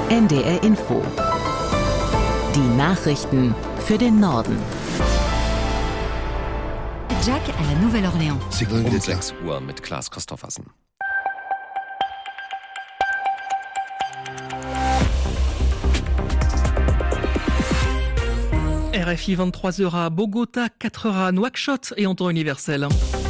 NDR Info. Die Nachrichten für den Norden. Jack à la Nouvelle-Orléans. Um 6 Uhr mit Klaas Christoffersen. RFI 23h à Bogota, 4h à Nouakchott et en temps universel.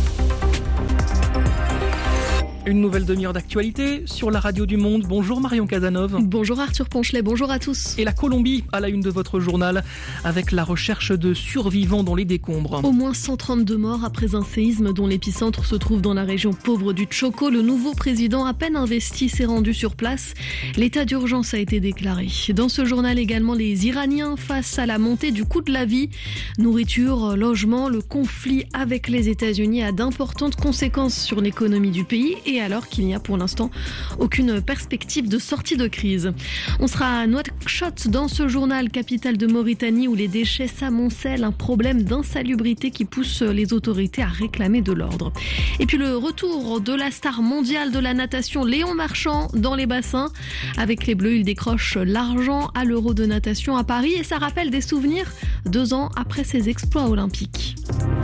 Une nouvelle demi-heure d'actualité sur la radio du Monde. Bonjour Marion Casanov. Bonjour Arthur Ponchelet, bonjour à tous. Et la Colombie à la une de votre journal avec la recherche de survivants dans les décombres. Au moins 132 morts après un séisme dont l'épicentre se trouve dans la région pauvre du Chocó. Le nouveau président, à peine investi, s'est rendu sur place. L'état d'urgence a été déclaré. Dans ce journal également, les Iraniens face à la montée du coût de la vie. Nourriture, logement, le conflit avec les États-Unis a d'importantes conséquences sur l'économie du pays et alors qu'il n'y a pour l'instant aucune perspective de sortie de crise. On sera à Nouakchott dans ce journal, capitale de Mauritanie, où les déchets s'amoncellent, un problème d'insalubrité qui pousse les autorités à réclamer de l'ordre. Et puis le retour de la star mondiale de la natation, Léon Marchand, dans les bassins. Avec les Bleus, il décroche l'argent à l'Euro de natation à Paris et ça rappelle des souvenirs 2 ans après ses exploits olympiques.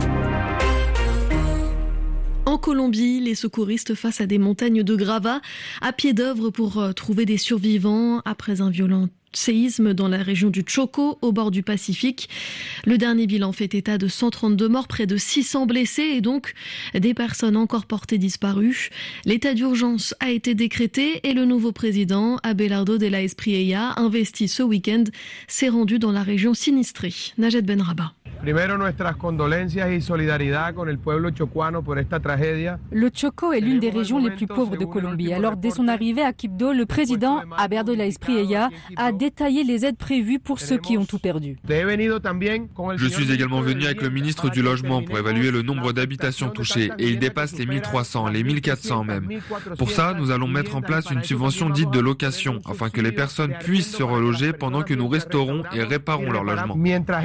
En Colombie, les secouristes face à des montagnes de gravats à pied d'œuvre pour trouver des survivants après un violent séisme dans la région du Chocó, au bord du Pacifique. Le dernier bilan fait état de 132 morts, près de 600 blessés et donc des personnes encore portées disparues. L'état d'urgence a été décrété et le nouveau président, Abelardo de la Espriella, investi ce week-end, s'est rendu dans la région sinistrée. Najed Benrabah. Le Chocó est l'une des régions les plus pauvres de Colombie. Alors, dès son arrivée à Quibdó, le président, Abelardo de la Espriella, a détaillé les aides prévues pour ceux qui ont tout perdu. Je suis également venu avec le ministre du Logement pour évaluer le nombre d'habitations touchées et il dépasse les 1300, les 1400 même. Pour ça, nous allons mettre en place une subvention dite de location afin que les personnes puissent se reloger pendant que nous restaurons et réparons leur logement.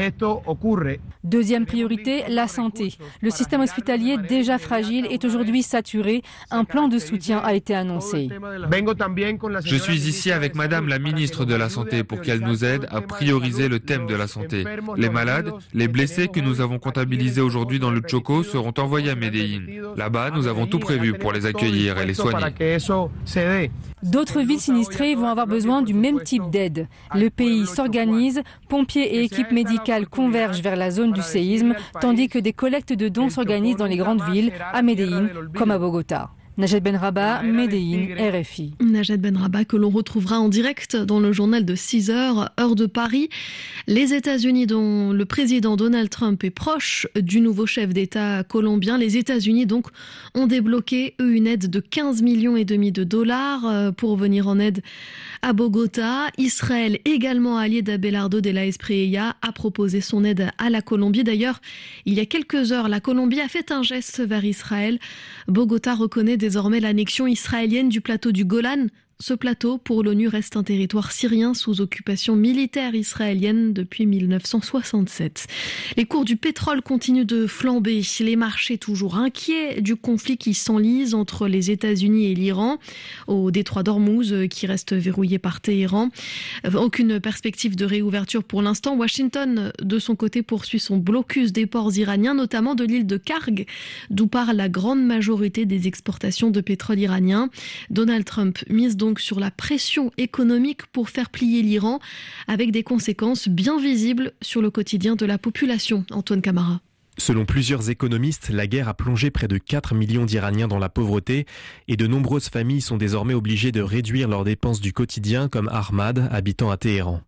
Deuxième priorité, la santé. Le système hospitalier, déjà fragile, est aujourd'hui saturé. Un plan de soutien a été annoncé. Je suis ici avec Madame la ministre de la Santé pour qu'elle nous aide à prioriser le thème de la santé. Les malades, les blessés que nous avons comptabilisés aujourd'hui dans le Chocó seront envoyés à Medellín. Là-bas, nous avons tout prévu pour les accueillir et les soigner. D'autres villes sinistrées vont avoir besoin du même type d'aide. Le pays s'organise, pompiers et équipes médicales convergent vers la zone du séisme, tandis que des collectes de dons s'organisent dans les grandes villes, à Medellín comme à Bogota. Najed Benrabah, Medellín, RFI. Najed Benrabah que l'on retrouvera en direct dans le journal de 6h, heure de Paris. Les États-Unis, dont le président Donald Trump est proche du nouveau chef d'État colombien, les États-Unis donc ont débloqué une aide de 15,5 millions de dollars pour venir en aide à Bogota. Israël, également allié d'Abelardo de la Espriella, a proposé son aide à la Colombie. D'ailleurs, il y a quelques heures, la Colombie a fait un geste vers Israël. Bogota reconnaît désormais l'annexion israélienne du plateau du Golan. Ce plateau, pour l'ONU, reste un territoire syrien sous occupation militaire israélienne depuis 1967. Les cours du pétrole continuent de flamber. Les marchés toujours inquiets du conflit qui s'enlise entre les États-Unis et l'Iran, au détroit d'Ormuz qui reste verrouillé par Téhéran. Aucune perspective de réouverture pour l'instant. Washington, de son côté, poursuit son blocus des ports iraniens, notamment de l'île de Karg, d'où part la grande majorité des exportations de pétrole iranien. Donald Trump mise donc sur la pression économique pour faire plier l'Iran, avec des conséquences bien visibles sur le quotidien de la population. Antoine Camara. Selon plusieurs économistes, la guerre a plongé près de 4 millions d'Iraniens dans la pauvreté et de nombreuses familles sont désormais obligées de réduire leurs dépenses du quotidien, comme Ahmad, habitant à Téhéran.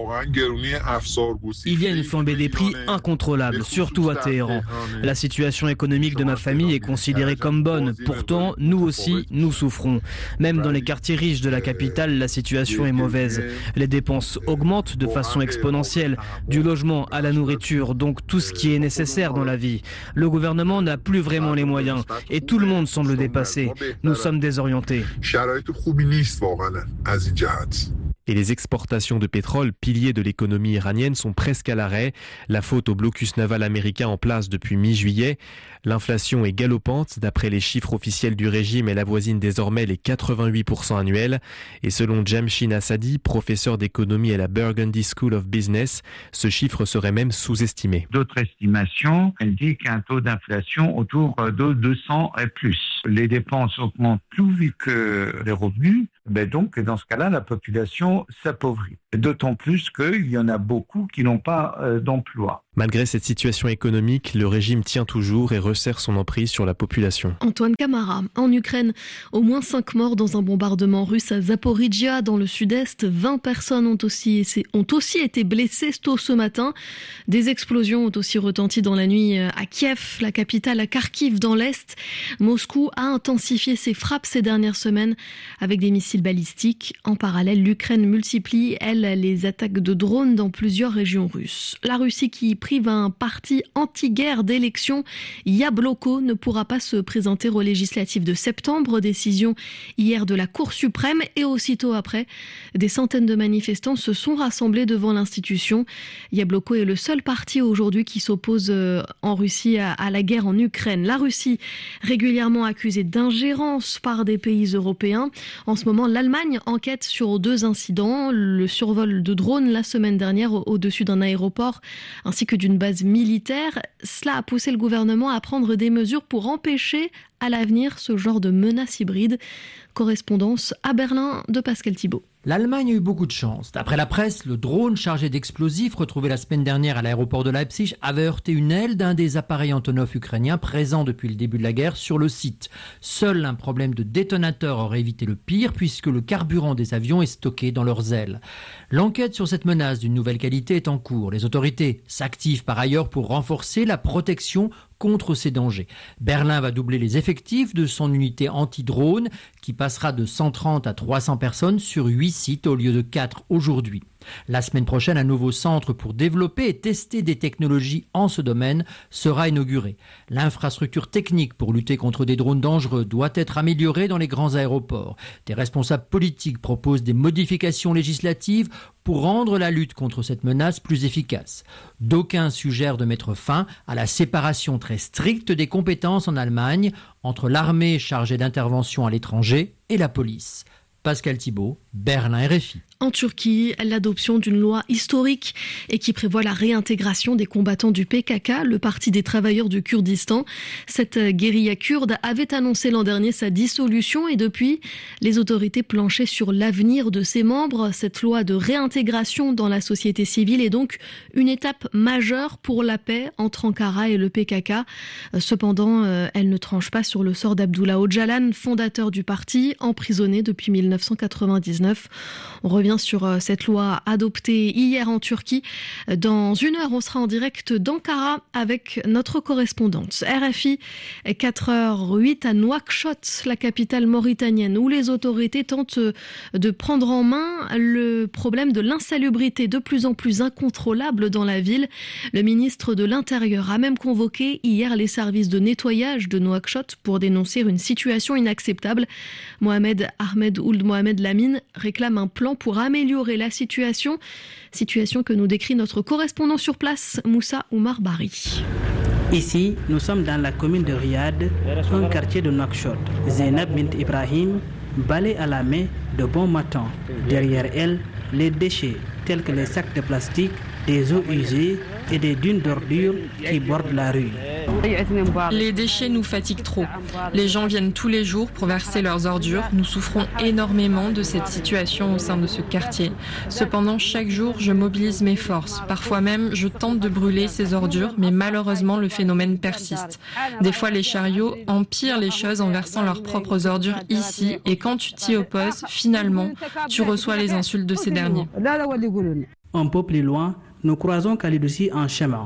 Il y a une flambée des prix incontrôlable, surtout à Téhéran. La situation économique de ma famille est considérée comme bonne. Pourtant, nous aussi, nous souffrons. Même dans les quartiers riches de la capitale, la situation est mauvaise. Les dépenses augmentent de façon exponentielle, du logement à la nourriture, donc tout ce qui est nécessaire dans la vie. Le gouvernement n'a plus vraiment les moyens et tout le monde semble dépassé. Nous sommes désorientés. Et les exportations de pétrole, piliers de l'économie iranienne, sont presque à l'arrêt. La faute au blocus naval américain en place depuis mi-juillet. L'inflation est galopante. D'après les chiffres officiels du régime, elle avoisine désormais les 88% annuels. Et selon Jamshin Assadi, professeur d'économie à la Burgundy School of Business, ce chiffre serait même sous-estimé. D'autres estimations indiquent un taux d'inflation autour de 200 et plus. Les dépenses augmentent plus vite que les revenus. Donc, dans ce cas-là, la population s'appauvrit. D'autant plus qu'il y en a beaucoup qui n'ont pas d'emploi. Malgré cette situation économique, le régime tient toujours et resserre son emprise sur la population. Antoine Camara, en Ukraine, au moins 5 morts dans un bombardement russe à Zaporizhzhia, dans le sud-est. 20 personnes ont aussi été blessées tôt ce matin. Des explosions ont aussi retenti dans la nuit à Kiev, la capitale, à Kharkiv, dans l'est. Moscou a intensifié ses frappes ces dernières semaines avec des missiles balistiques. En parallèle, l'Ukraine multiplie, elle, les attaques de drones dans plusieurs régions russes. La Russie qui prive un parti anti-guerre d'élection, Yabloko, ne pourra pas se présenter aux législatives de septembre. Décision hier de la Cour suprême, et aussitôt après, des centaines de manifestants se sont rassemblés devant l'institution. Yabloko est le seul parti aujourd'hui qui s'oppose en Russie à la guerre en Ukraine. La Russie, régulièrement accusée d'ingérence par des pays européens. En ce moment, l'Allemagne enquête sur 2 incidents. Le survol de drones la semaine dernière au-dessus d'un aéroport, ainsi que d'une base militaire. Cela a poussé le gouvernement à prendre des mesures pour empêcher à l'avenir ce genre de menace hybride. Correspondance à Berlin de Pascal Thibault. L'Allemagne a eu beaucoup de chance. D'après la presse, le drone chargé d'explosifs retrouvé la semaine dernière à l'aéroport de Leipzig avait heurté une aile d'un des appareils Antonov ukrainiens présents depuis le début de la guerre sur le site. Seul un problème de détonateur aurait évité le pire, puisque le carburant des avions est stocké dans leurs ailes. L'enquête sur cette menace d'une nouvelle qualité est en cours. Les autorités s'activent par ailleurs pour renforcer la protection contre ces dangers. Berlin va doubler les effectifs de son unité anti-drone qui passera de 130 à 300 personnes sur 8 sites au lieu de 4 aujourd'hui. La semaine prochaine, un nouveau centre pour développer et tester des technologies en ce domaine sera inauguré. L'infrastructure technique pour lutter contre des drones dangereux doit être améliorée dans les grands aéroports. Des responsables politiques proposent des modifications législatives pour rendre la lutte contre cette menace plus efficace. D'aucuns suggèrent de mettre fin à la séparation très stricte des compétences en Allemagne entre l'armée chargée d'intervention à l'étranger et la police. Pascal Thibault, Berlin, RFI. En Turquie, l'adoption d'une loi historique et qui prévoit la réintégration des combattants du PKK, le Parti des travailleurs du Kurdistan. Cette guérilla kurde avait annoncé l'an dernier sa dissolution et depuis, les autorités planchaient sur l'avenir de ses membres. Cette loi de réintégration dans la société civile est donc une étape majeure pour la paix entre Ankara et le PKK. Cependant, elle ne tranche pas sur le sort d'Abdullah Öcalan, fondateur du parti, emprisonné depuis 1999. On revient sur cette loi adoptée hier en Turquie. Dans 1 heure, on sera en direct d'Ankara avec notre correspondante. RFI, 4h08 à Nouakchott, la capitale mauritanienne, où les autorités tentent de prendre en main le problème de l'insalubrité de plus en plus incontrôlable dans la ville. Le ministre de l'Intérieur a même convoqué hier les services de nettoyage de Nouakchott pour dénoncer une situation inacceptable. Mohamed Ahmed Ould Mohamed Lamine réclame un plan pour améliorer la situation que nous décrit notre correspondant sur place, Moussa Oumar Bari. Ici, nous sommes dans la commune de Riyad, un quartier de Nouakchott. Zainab Bint Ibrahim balaye à la main de bon matin. Derrière elle, les déchets tels que les sacs de plastique, des eaux usées et des dunes d'ordures qui bordent la rue. Les déchets nous fatiguent trop. Les gens viennent tous les jours pour verser leurs ordures. Nous souffrons énormément de cette situation au sein de ce quartier. Cependant, chaque jour, je mobilise mes forces. Parfois même, je tente de brûler ces ordures, mais malheureusement, le phénomène persiste. Des fois, les chariots empirent les choses en versant leurs propres ordures ici, et quand tu t'y opposes, finalement, tu reçois les insultes de ces derniers. Un peu plus loin, nous croisons Khalid aussi en chemin.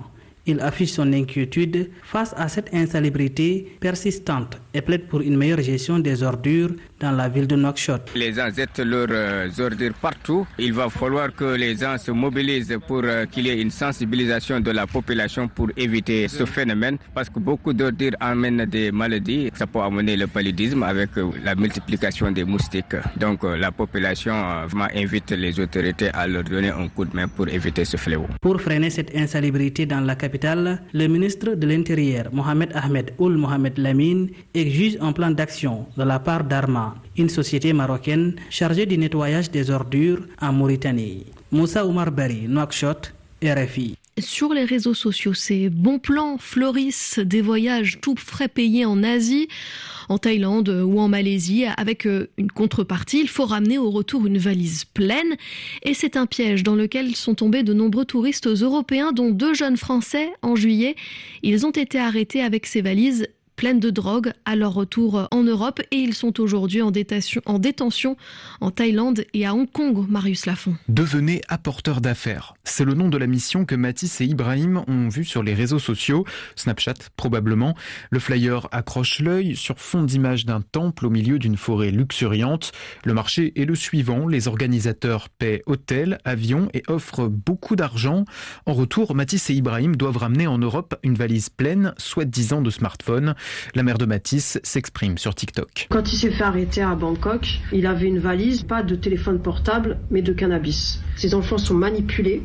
Il affiche son inquiétude face à cette insalubrité persistante et plaide pour une meilleure gestion des ordures dans la ville de Nouakchott. Les gens jettent leurs ordures partout. Il va falloir que les gens se mobilisent pour qu'il y ait une sensibilisation de la population pour éviter ce phénomène, parce que beaucoup d'ordures amènent des maladies. Ça peut amener le paludisme avec la multiplication des moustiques. Donc la population vraiment invite les autorités à leur donner un coup de main pour éviter ce fléau. Pour freiner cette insalubrité dans la capitale, le ministre de l'Intérieur, Mohamed Ahmed Ould Mohamed Lamine, exige un plan d'action de la part d'Arma, une société marocaine chargée du nettoyage des ordures en Mauritanie. Moussa Oumar Bari, Nouakchott, RFI. Sur les réseaux sociaux, ces bons plans fleurissent, des voyages tout frais payés en Asie, en Thaïlande ou en Malaisie, avec une contrepartie. Il faut ramener au retour une valise pleine. Et c'est un piège dans lequel sont tombés de nombreux touristes européens, dont 2 jeunes Français en juillet. Ils ont été arrêtés avec ces valises pleines de drogue à leur retour en Europe et ils sont aujourd'hui en détention en Thaïlande et à Hong Kong. Marius Lafont. Devenez apporteur d'affaires. C'est le nom de la mission que Mathis et Ibrahim ont vu sur les réseaux sociaux, Snapchat probablement. Le flyer accroche l'œil sur fond d'image d'un temple au milieu d'une forêt luxuriante. Le marché est le suivant, les organisateurs paient hôtel, avion et offrent beaucoup d'argent. En retour, Mathis et Ibrahim doivent ramener en Europe une valise pleine, soi-disant de smartphones. La mère de Mathis s'exprime sur TikTok. Quand il s'est fait arrêter à Bangkok, il avait une valise, pas de téléphone portable, mais de cannabis. Ces enfants sont manipulés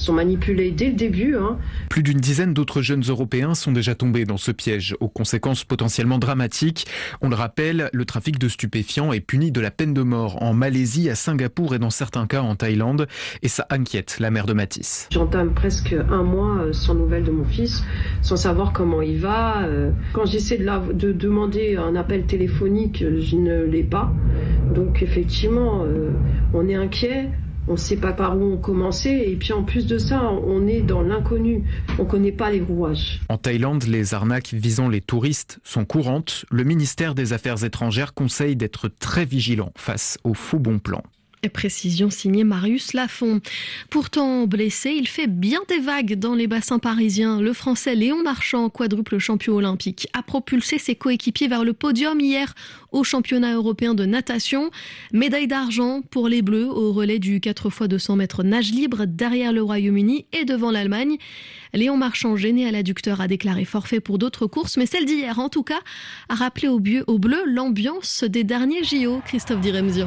dès le début. Plus d'une dizaine d'autres jeunes Européens sont déjà tombés dans ce piège, aux conséquences potentiellement dramatiques. On le rappelle, le trafic de stupéfiants est puni de la peine de mort en Malaisie, à Singapour et dans certains cas en Thaïlande. Et ça inquiète la mère de Mathis. J'entame presque 1 mois sans nouvelles de mon fils, sans savoir comment il va. Quand j'essaie de demander un appel téléphonique, je ne l'ai pas. Donc effectivement, on est inquiet. On ne sait pas par où on commençait et puis en plus de ça, on est dans l'inconnu. On ne connaît pas les rouages. En Thaïlande, les arnaques visant les touristes sont courantes. Le ministère des Affaires étrangères conseille d'être très vigilant face aux faux bons plans. Et précision signée Marius Lafont. Pourtant blessé, il fait bien des vagues dans les bassins parisiens. Le Français Léon Marchand, quadruple champion olympique, a propulsé ses coéquipiers vers le podium hier au championnat européen de natation. Médaille d'argent pour les Bleus au relais du 4x200 mètres nage libre derrière le Royaume-Uni et devant l'Allemagne. Léon Marchand, gêné à l'adducteur, a déclaré forfait pour d'autres courses, mais celle d'hier, en tout cas, a rappelé aux Bleus l'ambiance des derniers JO. Christophe Diremzian.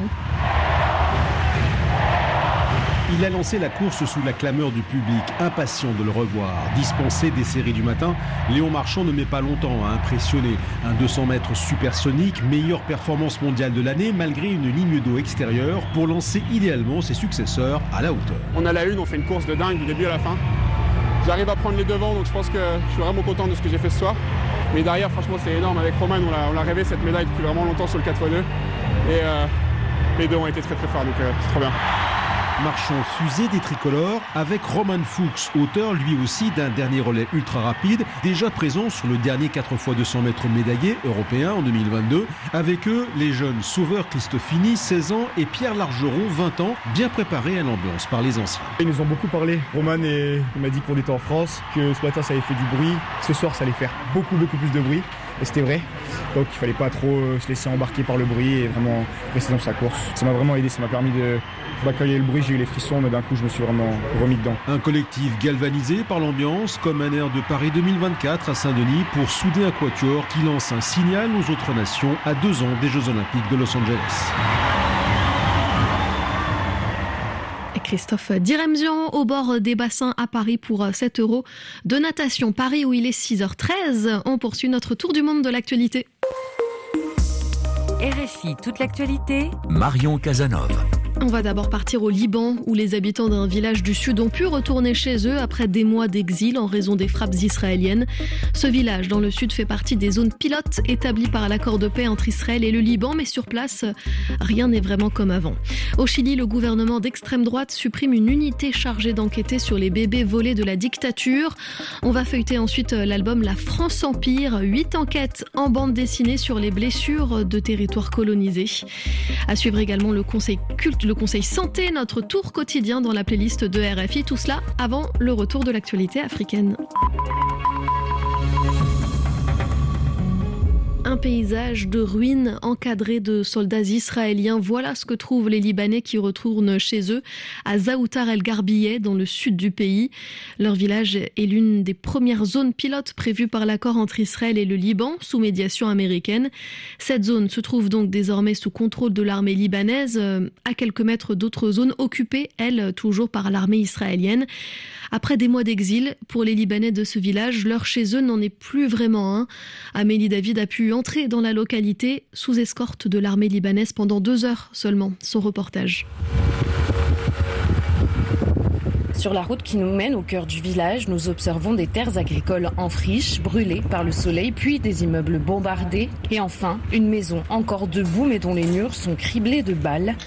Il a lancé la course sous la clameur du public, impatient de le revoir. Dispensé des séries du matin, Léon Marchand ne met pas longtemps à impressionner. Un 200 mètres supersonique, meilleure performance mondiale de l'année, malgré une ligne d'eau extérieure, pour lancer idéalement ses successeurs à la hauteur. On a la une, on fait une course de dingue du début à la fin. J'arrive à prendre les devants, donc je pense que je suis vraiment content de ce que j'ai fait ce soir. Mais derrière, franchement, c'est énorme. Avec Roman, on l'a rêvé cette médaille depuis vraiment longtemps sur le 4x2. Et les deux ont été très très forts, donc c'est trop bien. Marchand fusée des tricolores avec Roman Fuchs, auteur lui aussi d'un dernier relais ultra rapide, déjà présent sur le dernier 4x200 mètres médaillé européen en 2022. Avec eux, les jeunes Sauveur Cristofini, 16 ans, et Pierre Largeron, 20 ans, bien préparés à l'ambiance par les anciens. Ils nous ont beaucoup parlé. Roman il m'a dit qu'on était en France, que ce matin ça avait fait du bruit, ce soir ça allait faire beaucoup plus de bruit. Et c'était vrai, donc il fallait pas trop se laisser embarquer par le bruit et vraiment rester dans sa course. Ça m'a vraiment aidé, ça m'a permis de batailler le bruit, j'ai eu les frissons, mais d'un coup je me suis vraiment remis dedans. Un collectif galvanisé par l'ambiance, comme un air de Paris 2024 à Saint-Denis pour souder un quatuor qui lance un signal aux autres nations à 2 ans des Jeux Olympiques de Los Angeles. Christophe Diremzian au bord des bassins à Paris pour 7 € de natation. Paris où il est 6h13. On poursuit notre tour du monde de l'actualité. RFI, toute l'actualité. Marion Casanov. On va d'abord partir au Liban, où les habitants d'un village du sud ont pu retourner chez eux après des mois d'exil en raison des frappes israéliennes. Ce village dans le sud fait partie des zones pilotes établies par l'accord de paix entre Israël et le Liban, mais sur place, rien n'est vraiment comme avant. Au Chili, le gouvernement d'extrême droite supprime une unité chargée d'enquêter sur les bébés volés de la dictature. On va feuilleter ensuite l'album La France Empire, 8 enquêtes en bande dessinée sur les blessures de territoires colonisés. À suivre également le le conseil santé, notre tour quotidien dans la playlist de RFI. Tout cela avant le retour de l'actualité africaine. Un paysage de ruines encadré de soldats israéliens. Voilà ce que trouvent les Libanais qui retournent chez eux à Zaoutar el-Garbiyeh, dans le sud du pays. Leur village est l'une des premières zones pilotes prévues par l'accord entre Israël et le Liban, sous médiation américaine. Cette zone se trouve donc désormais sous contrôle de l'armée libanaise, à quelques mètres d'autres zones occupées, elles, toujours par l'armée israélienne. Après des mois d'exil, pour les Libanais de ce village, l'heure chez eux n'en est plus vraiment un. Amélie David a pu entrer dans la localité sous escorte de l'armée libanaise pendant 2 heures seulement. Son reportage. Sur la route qui nous mène au cœur du village, nous observons des terres agricoles en friche, brûlées par le soleil, puis des immeubles bombardés. Et enfin, une maison encore debout, mais dont les murs sont criblés de balles.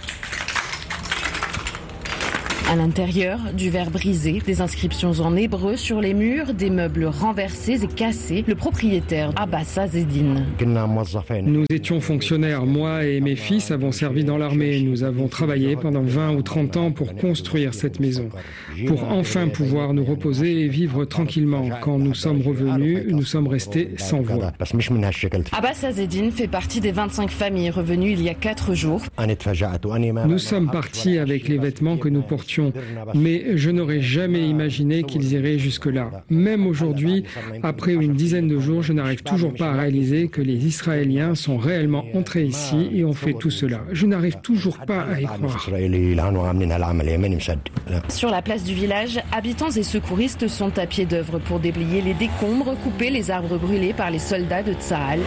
À l'intérieur, du verre brisé, des inscriptions en hébreu sur les murs, des meubles renversés et cassés. Le propriétaire, Abbas Azzedine. Nous étions fonctionnaires. Moi et mes fils avons servi dans l'armée. Nous avons travaillé pendant 20 ou 30 ans pour construire cette maison, pour enfin pouvoir nous reposer et vivre tranquillement. Quand nous sommes revenus, nous sommes restés sans voix. Abbas Azzedine fait partie des 25 familles revenues il y a 4 jours. Nous sommes partis avec les vêtements que nous portions. Mais je n'aurais jamais imaginé qu'ils iraient jusque-là. Même aujourd'hui, après une dizaine de jours, je n'arrive toujours pas à réaliser que les Israéliens sont réellement entrés ici et ont fait tout cela. Je n'arrive toujours pas à y croire. Sur la place du village, habitants et secouristes sont à pied d'œuvre pour déblayer les décombres, couper les arbres brûlés par les soldats de Tsahal.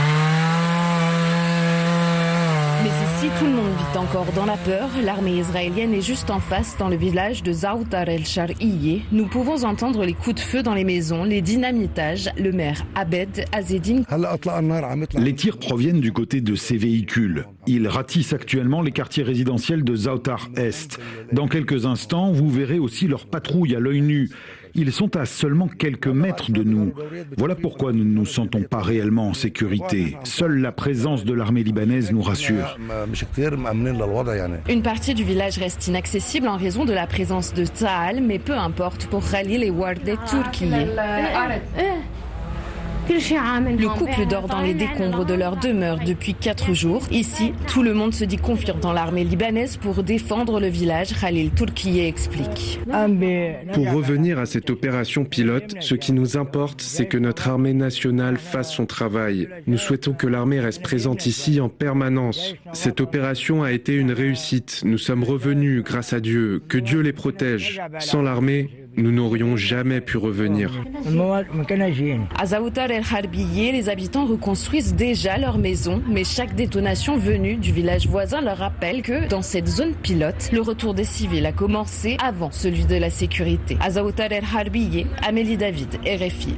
Mais ici, tout le monde vit encore dans la peur. L'armée israélienne est juste en face, dans le village de Zaoutar el-Shariyeh. Nous pouvons entendre les coups de feu dans les maisons, les dynamitages. Le maire Abed Azzedine. Les tirs proviennent du côté de ces véhicules. Ils ratissent actuellement les quartiers résidentiels de Zaoutar Est. Dans quelques instants, vous verrez aussi leurs patrouilles à l'œil nu. Ils sont à seulement quelques mètres de nous. Voilà pourquoi nous ne nous sentons pas réellement en sécurité. Seule la présence de l'armée libanaise nous rassure. Une partie du village reste inaccessible en raison de la présence de Tsahal, mais peu importe pour Khalil et Wardeh Turkiye. Le couple dort dans les décombres de leur demeure depuis 4 jours. Ici, tout le monde se dit confiant dans l'armée libanaise pour défendre le village. Khalil Turkiye explique. Pour revenir à cette opération pilote, ce qui nous importe, c'est que notre armée nationale fasse son travail. Nous souhaitons que l'armée reste présente ici en permanence. Cette opération a été une réussite. Nous sommes revenus, grâce à Dieu. Que Dieu les protège. Sans l'armée, nous n'aurions jamais pu revenir. À Zaoutar el-Garbiyeh, les habitants reconstruisent déjà leur maison, mais chaque détonation venue du village voisin leur rappelle que dans cette zone pilote, le retour des civils a commencé avant celui de la sécurité. À Zaoutar el-Garbiyeh, Amélie David, RFI.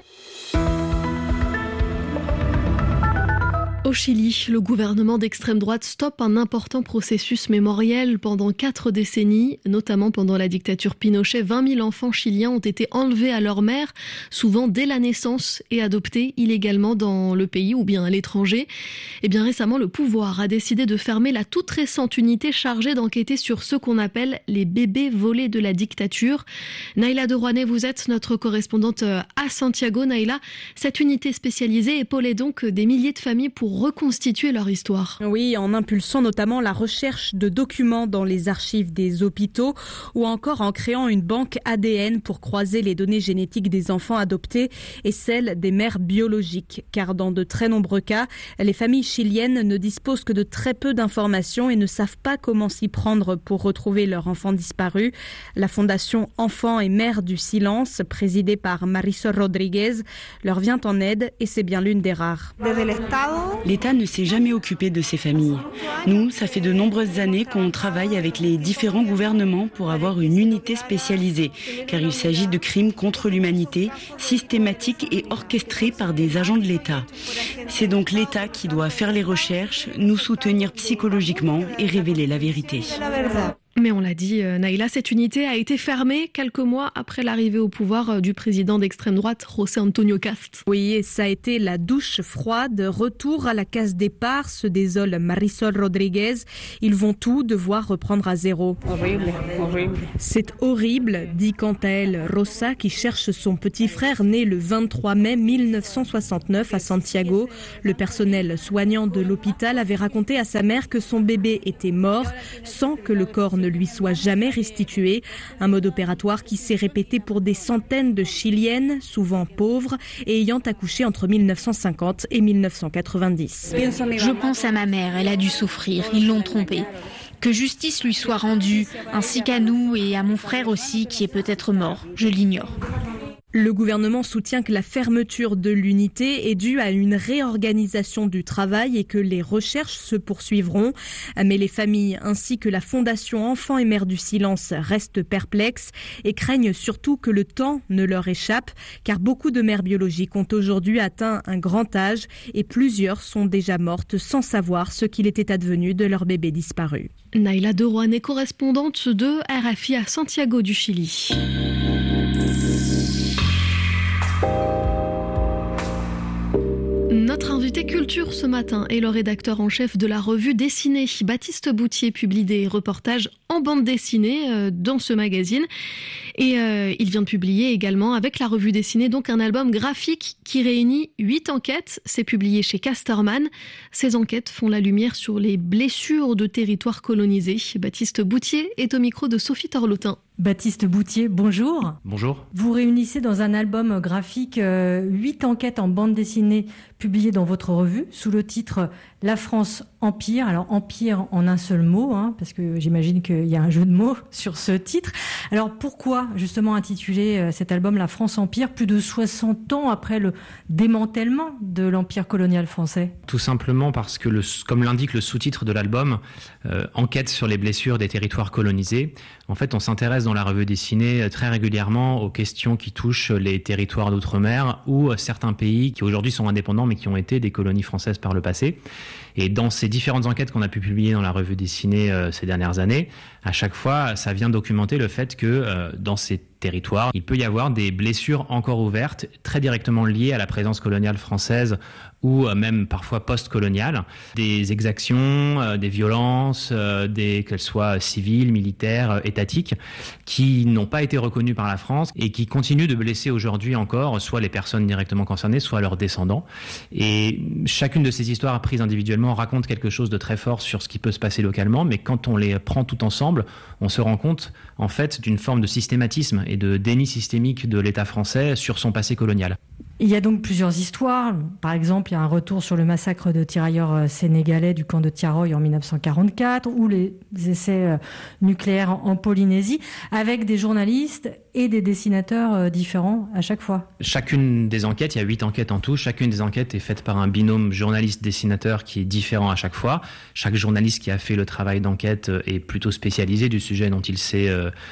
Au Chili, le gouvernement d'extrême droite stoppe un important processus mémoriel pendant 4 décennies, notamment pendant la dictature Pinochet. 20 000 enfants chiliens ont été enlevés à leur mère, souvent dès la naissance, et adoptés illégalement dans le pays ou bien à l'étranger. Et bien récemment, le pouvoir a décidé de fermer la toute récente unité chargée d'enquêter sur ce qu'on appelle les bébés volés de la dictature. Naïla de Rouanet, vous êtes notre correspondante à Santiago. Naïla, cette unité spécialisée épaulait donc des milliers de familles pour reconstituer leur histoire. Oui, en impulsant notamment la recherche de documents dans les archives des hôpitaux ou encore en créant une banque ADN pour croiser les données génétiques des enfants adoptés et celles des mères biologiques. Car dans de très nombreux cas, les familles chiliennes ne disposent que de très peu d'informations et ne savent pas comment s'y prendre pour retrouver leur enfant disparu. La fondation Enfants et Mères du Silence, présidée par Marisol Rodriguez, leur vient en aide et c'est bien l'une des rares. L'État ne s'est jamais occupé de ces familles. Nous, ça fait de nombreuses années qu'on travaille avec les différents gouvernements pour avoir une unité spécialisée, car il s'agit de crimes contre l'humanité, systématiques et orchestrés par des agents de l'État. C'est donc l'État qui doit faire les recherches, nous soutenir psychologiquement et révéler la vérité. Mais on l'a dit, Naïla, cette unité a été fermée quelques mois après l'arrivée au pouvoir du président d'extrême droite, José Antonio Cast. Oui, et ça a été la douche froide. Retour à la case départ, se désole Marisol Rodriguez. Ils vont tout devoir reprendre à zéro. Horrible. C'est horrible, dit quant à elle Rosa, qui cherche son petit frère né le 23 mai 1969 à Santiago. Le personnel soignant de l'hôpital avait raconté à sa mère que son bébé était mort sans que le corps ne lui soit jamais restitué. Un mode opératoire qui s'est répété pour des centaines de Chiliennes, souvent pauvres, et ayant accouché entre 1950 et 1990. Je pense à ma mère, elle a dû souffrir, ils l'ont trompée. Que justice lui soit rendue, ainsi qu'à nous et à mon frère aussi, qui est peut-être mort. Je l'ignore. Le gouvernement soutient que la fermeture de l'unité est due à une réorganisation du travail et que les recherches se poursuivront. Mais les familles ainsi que la Fondation Enfants et Mères du Silence restent perplexes et craignent surtout que le temps ne leur échappe, car beaucoup de mères biologiques ont aujourd'hui atteint un grand âge et plusieurs sont déjà mortes sans savoir ce qu'il était advenu de leur bébé disparu. Naïla de Rouen est correspondante de RFI à Santiago du Chili. Notre invité culture ce matin est le rédacteur en chef de la revue Dessinée. Baptiste Boutier publie des reportages en bande dessinée dans ce magazine. Et il vient de publier également avec la revue Dessinée donc un album graphique qui réunit 8 enquêtes. C'est publié chez Casterman. Ces enquêtes font la lumière sur les blessures de territoires colonisés. Baptiste Boutier est au micro de Sophie Torlotin. Baptiste Boutier, bonjour. Bonjour. Vous réunissez dans un album graphique 8 enquêtes en bande dessinée publiées dans votre revue sous le titre « La France Empire ». Alors Empire en un seul mot, parce que j'imagine qu'il y a un jeu de mots sur ce titre. Alors pourquoi justement intituler cet album « La France Empire » plus de 60 ans après le démantèlement de l'empire colonial français ? Tout simplement parce que, comme l'indique le sous-titre de l'album, enquête sur les blessures des territoires colonisés. En fait, on s'intéresse dans la revue Dessinée très régulièrement aux questions qui touchent les territoires d'outre-mer ou certains pays qui aujourd'hui sont indépendants mais qui ont été des colonies françaises par le passé. Et dans ces différentes enquêtes qu'on a pu publier dans la revue Dessinée ces dernières années, à chaque fois, ça vient documenter le fait que dans ces territoires, il peut y avoir des blessures encore ouvertes, très directement liées à la présence coloniale française ou même parfois post-coloniale, des exactions, des violences, qu'elles soient civiles, militaires, étatiques, qui n'ont pas été reconnues par la France et qui continuent de blesser aujourd'hui encore soit les personnes directement concernées, soit leurs descendants. Et chacune de ces histoires prises individuellement raconte quelque chose de très fort sur ce qui peut se passer localement, mais quand on les prend tout ensemble, on se rend compte en fait d'une forme de systématisme et de déni systémique de l'État français sur son passé colonial. Il y a donc plusieurs histoires. Par exemple, il y a un retour sur le massacre de tirailleurs sénégalais du camp de Tiaroy en 1944 ou les essais nucléaires en Polynésie, avec des journalistes et des dessinateurs différents à chaque fois. Chacune des enquêtes, il y a 8 enquêtes en tout, chacune des enquêtes est faite par un binôme journaliste-dessinateur qui est différent à chaque fois. Chaque journaliste qui a fait le travail d'enquête est plutôt spécialisé du sujet dont il s'est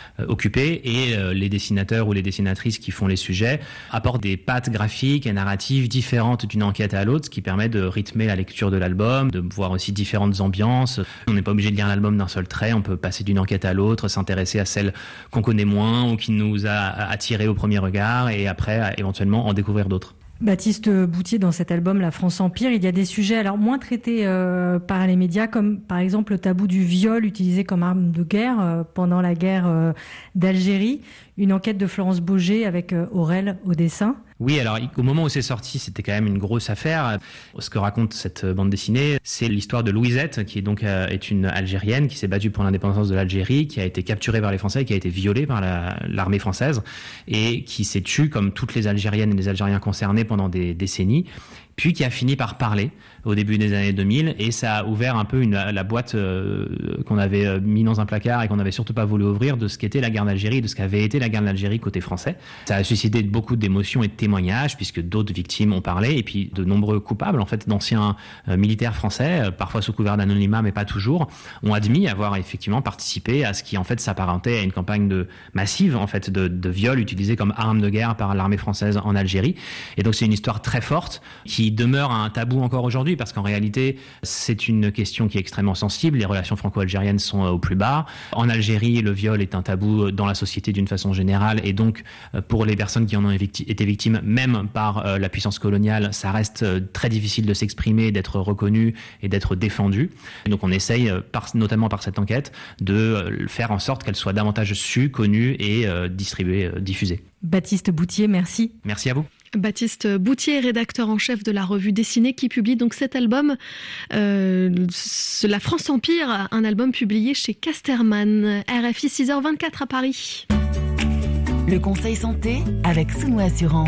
occupé et les dessinateurs ou les dessinatrices qui font les sujets apportent des pattes graphiques et narratives différentes d'une enquête à l'autre, ce qui permet de rythmer la lecture de l'album, de voir aussi différentes ambiances. On n'est pas obligé de lire l'album d'un seul trait, on peut passer d'une enquête à l'autre, s'intéresser à celle qu'on connaît moins ou qui nous a attiré au premier regard et après éventuellement en découvrir d'autres. Baptiste Boutier, dans cet album La France Empire, il y a des sujets alors moins traités par les médias, comme par exemple le tabou du viol utilisé comme arme de guerre pendant la guerre d'Algérie. Une enquête de Florence Baugé avec Aurel au dessin. Oui, alors au moment où c'est sorti, c'était quand même une grosse affaire. Ce que raconte cette bande dessinée, c'est l'histoire de Louisette, qui est une Algérienne qui s'est battue pour l'indépendance de l'Algérie, qui a été capturée par les Français, qui a été violée par l'armée française et qui s'est tue comme toutes les Algériennes et les Algériens concernés pendant des décennies, puis qui a fini par parler au début des années 2000 et ça a ouvert un peu la boîte qu'on avait mis dans un placard et qu'on n'avait surtout pas voulu ouvrir de ce qu'était la guerre d'Algérie, de ce qu'avait été la guerre d'Algérie côté français. Ça a suscité beaucoup d'émotions et de témoignages puisque d'autres victimes ont parlé et puis de nombreux coupables, en fait, d'anciens militaires français, parfois sous couvert d'anonymat mais pas toujours, ont admis avoir effectivement participé à ce qui en fait s'apparentait à une campagne massive en fait de viol utilisé comme arme de guerre par l'armée française en Algérie. Et donc c'est une histoire très forte qui qui demeure un tabou encore aujourd'hui, parce qu'en réalité, c'est une question qui est extrêmement sensible. Les relations franco-algériennes sont au plus bas. En Algérie, le viol est un tabou dans la société d'une façon générale, et donc pour les personnes qui en ont été victimes, même par la puissance coloniale, ça reste très difficile de s'exprimer, d'être reconnu et d'être défendu. Donc on essaye, notamment par cette enquête, de faire en sorte qu'elle soit davantage su, connue et distribuée, diffusée. Baptiste Boutier, merci. Merci à vous. Baptiste Boutier, rédacteur en chef de la revue Dessinée, qui publie donc cet album, La France Empire, un album publié chez Casterman. RFI 6h24 à Paris. Le Conseil Santé avec Sounou Assurance.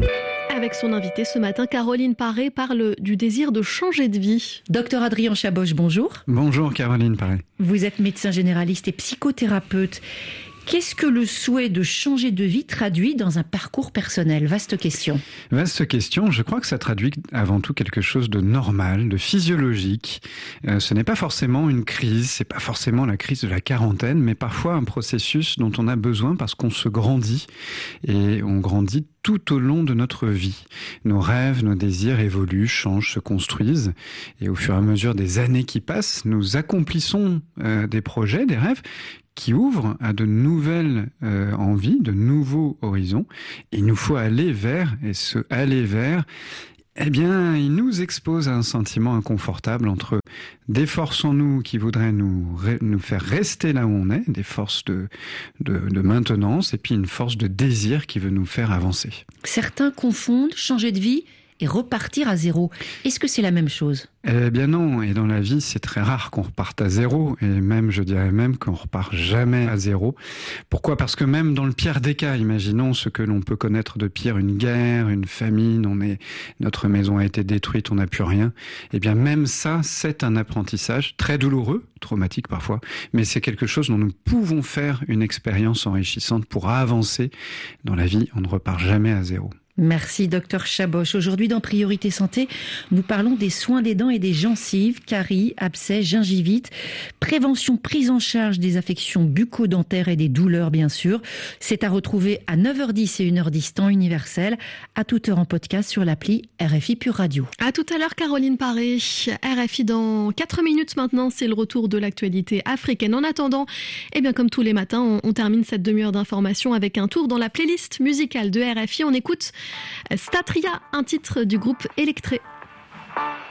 Avec son invitée ce matin, Caroline Paré parle du désir de changer de vie. Docteur Adrien Chaboche, bonjour. Bonjour Caroline Paré. Vous êtes médecin généraliste et psychothérapeute. Qu'est-ce que le souhait de changer de vie traduit dans un parcours personnel ? Vaste question. Vaste question. Je crois que ça traduit avant tout quelque chose de normal, de physiologique. Ce n'est pas forcément une crise, c'est pas forcément la crise de la quarantaine, mais parfois un processus dont on a besoin parce qu'on se grandit et on grandit tout au long de notre vie. Nos rêves, nos désirs évoluent, changent, se construisent. Et au fur et à mesure des années qui passent, nous accomplissons des projets, des rêves qui ouvrent à de nouvelles envies, de nouveaux horizons. Et il nous faut aller vers, et ce aller vers, eh bien, il nous expose à un sentiment inconfortable entre des forces en nous qui voudraient nous faire rester là où on est, des forces de maintenance, et puis une force de désir qui veut nous faire avancer. Certains confondent changer de vie et repartir à zéro. Est-ce que c'est la même chose ? Eh bien non, et dans la vie, c'est très rare qu'on reparte à zéro, et même, je dirais même qu'on repart jamais à zéro. Pourquoi ? Parce que même dans le pire des cas, imaginons ce que l'on peut connaître de pire, une guerre, une famine, notre maison a été détruite, on n'a plus rien. Eh bien même ça, c'est un apprentissage très douloureux, traumatique parfois, mais c'est quelque chose dont nous pouvons faire une expérience enrichissante pour avancer dans la vie. On ne repart jamais à zéro. Merci docteur Chaboche. Aujourd'hui dans Priorité Santé, nous parlons des soins des dents et des gencives, caries, abcès, gingivite, prévention, prise en charge des affections bucco-dentaires et des douleurs bien sûr. C'est à retrouver à 9h10 et 1h10 temps universel, à toute heure en podcast sur l'appli RFI Pure Radio. À tout à l'heure Caroline Paré. RFI dans 4 minutes maintenant, c'est le retour de l'actualité africaine. En attendant, eh bien comme tous les matins, on termine cette demi-heure d'information avec un tour dans la playlist musicale de RFI. On écoute Statria, un titre du groupe Electré.